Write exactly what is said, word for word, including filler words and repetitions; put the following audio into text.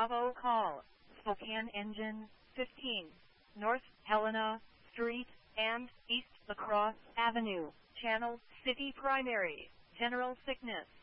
Bravo call, Spokane engine, fifteen, North Helena Street, and East La Crosse Avenue, Channel City Primary, General Sickness.